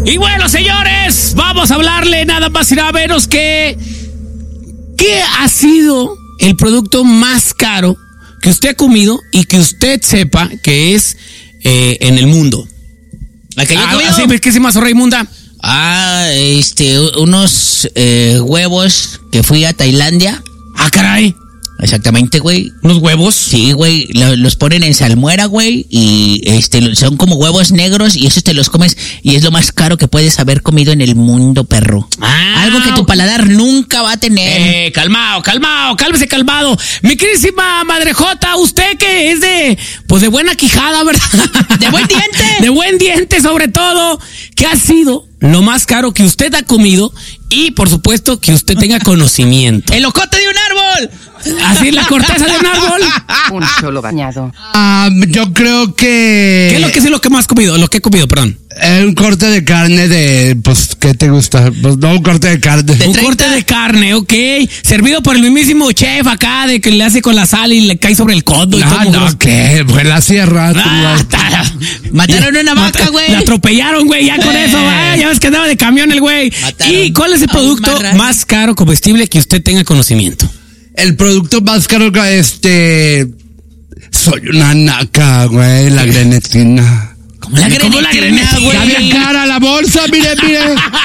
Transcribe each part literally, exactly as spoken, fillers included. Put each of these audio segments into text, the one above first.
Y bueno, señores, vamos a hablarle nada más y nada menos que... ¿Qué ha sido el producto más caro que usted ha comido y que usted sepa que es eh, en el mundo? ¿La que yo he Ah, comido? así, ¿qué se más Raimunda? Ah, este, unos eh, huevos que fui a Tailandia. Ah, caray. Exactamente, güey. ¿Unos huevos? Sí, güey, lo- los ponen en salmuera, güey, y este son como huevos negros y esos te los comes y es lo más caro que puedes haber comido en el mundo, perro. Ah, Algo que tu paladar nunca va a tener. Eh, calmado, calmado, cálmese, calmado. Mi queridísima madrejota, usted que es de, pues de buena quijada, ¿verdad? ¡De buen diente! De buen diente, sobre todo. ¿Qué ha sido lo más caro que usted ha comido? Y, por supuesto, que usted tenga conocimiento. ¡El ocote de un árbol! Así, la corteza de un árbol. Un solo bañado. Ah, yo creo que... ¿Qué es lo que es lo que más comido? Lo que he comido, perdón. Eh, un corte de carne de... Pues, ¿qué te gusta? Pues no, un corte de carne. De Un treinta. corte de carne, ok. Servido por el mismísimo chef acá, de que le hace con la sal y le cae sobre el codo. y Ah, todo no, grosso. ¿qué? Pues la sierra. Ah, tú, ta- Mataron Ya, una mata- vaca, güey. La atropellaron, güey, ya con Eh. eso, ah, ya ves que andaba de camión el güey. Mataron ¿Y cuál es el a un producto marrano. más caro comestible que usted tenga conocimiento? El producto más caro que este... Soy una naca, güey, la grenetina. Como la ¿Cómo la grenetina, grenetina? güey. Está bien cara la bolsa, mire, mire.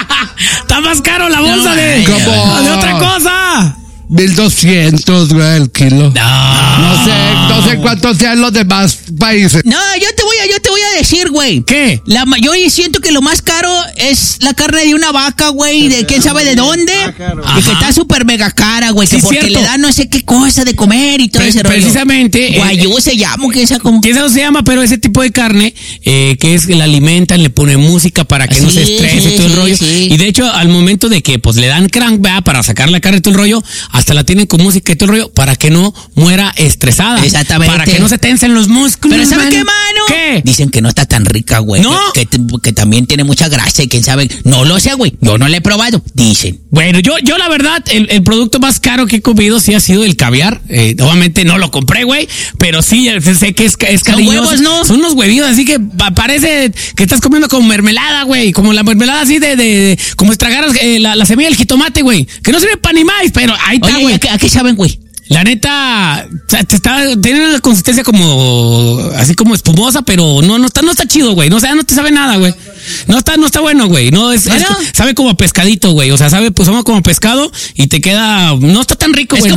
Está más caro la bolsa No, de, ay, ¿cómo? de otra cosa. mil doscientos, güey, el kilo. No. No sé, no sé cuántos sean los demás países. No, yo te voy a, yo te voy a decir, güey. ¿Qué? La, ma- yo siento que lo más caro es la carne de una vaca, güey, de quién sabe de dónde. Y que Ajá. está súper mega cara, güey, que Sí, porque cierto. le dan no sé qué cosa de comer y todo Pre- ese rollo. precisamente, eh, Guayú se llama, que esa como... ¿Quién sabe cómo se llama? Pero ese tipo de carne, eh, que es que la alimentan, le ponen música para que no se Sí, estrese sí, todo el sí, rollo. sí. Y de hecho, al momento de que pues le dan crank, ¿verdad? Para sacar la carne y todo el rollo, hasta la tienen con música y todo el rollo, para que no muera estresada. Exactamente. Para que no se tensen los músculos. Pero ¿sabe mano. qué, mano? ¿Qué? Dicen que no está tan rica, güey. ¿No? Que, que, que también tiene mucha grasa y quién sabe. No lo sé, güey. Yo no la he probado. Dicen. Bueno, yo, yo la verdad, el, el producto más caro que he comido sí ha sido el caviar. Eh, obviamente no lo compré, güey, pero sí eh, sé que es, ca- es Son cariñoso. huevos, ¿no? Son unos huevitos, así que pa- parece que estás comiendo como mermelada, güey. Como la mermelada así de, de, de- como si tragaras eh, la, la semilla del jitomate, güey. Que no sirve para ni más, pero ahí está, Oye, güey. ¿a qué, a qué saben, güey? La neta, o sea, te está, tiene una consistencia como, así como espumosa, pero no, no está, no está chido, güey. No, o sea, no te sabe nada, güey. No está, no está bueno, güey. No es, ¿Bueno? es- sabe como a pescadito, güey. O sea, sabe, pues, como a pescado y te queda, no está tan rico, Es güey.